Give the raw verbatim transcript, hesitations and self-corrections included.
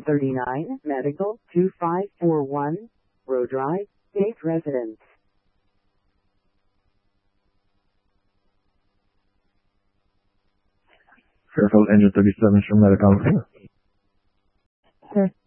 thirty-nine Medical two five four one, Road Drive, Gate Residence. Fairfield Engine thirty-seven from Medical. Sir,